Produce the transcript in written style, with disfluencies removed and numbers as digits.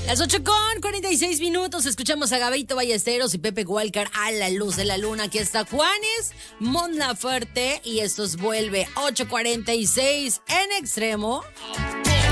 Las 8:46. Escuchamos a Gabito Ballesteros y Pepe Walker a la luz de la luna. Aquí está Juanes, Mon Laferte y estos vuelve 8:46 en extremo.